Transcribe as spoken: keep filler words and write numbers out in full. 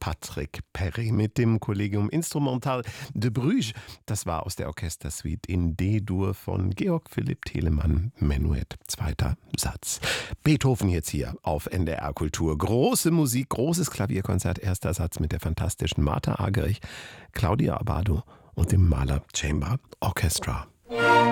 Patrick Perry mit dem Collegium Instrumental de Bruges. Das war aus der Orchestersuite in D-Dur von Georg Philipp Telemann, Menuett, zweiter Satz. Beethoven jetzt hier auf N D R Kultur. Große Musik, großes Klavierkonzert, erster Satz mit der fantastischen Martha Argerich, Claudia Abbado und dem Mahler Chamber Orchestra.